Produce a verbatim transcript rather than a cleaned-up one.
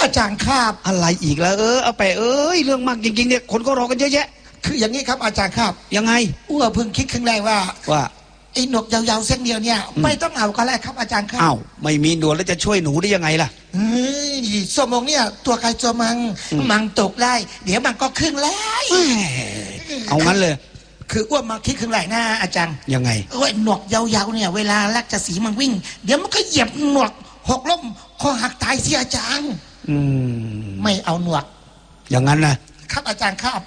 อาจารย์ครับอะไรอีกแล้วเออเอาไปเอ้ยเรื่องมากจริงๆเนี่ยคนก็รอกันเยอะแยะคืออย่างนี้ครับอาจารย์ครับยังไงอ้วเพิ่งคิดครั้งแรกว่าว่าไอ้หนวดยาวๆเส้นเดียวเนี่ยไม่ต้องเอาก็แล้วครับอาจารย์ครับอ้าวไม่มีหนวดแล้วจะช่วยหนูได้ยังไงล่ะเฮ้ยสมองเนี่ยตัวใครตัวมังมังตกได้เดี๋ยวมันก็ครึ่งแล้วเอางั้นเลยคืออ้วมาคิดครึ่งแรกนะอาจารย์ยังไงโอ้ยหนวดยาวๆเนี่ยเวลาลักจะสีมันวิ่งเดี๋ยวมันก็เหยียบหนวดหกล้มคอหักตายสิอาจารย์อืมไม่เอาหนวดอย่างนั้นนะครับอาจารย์ครับ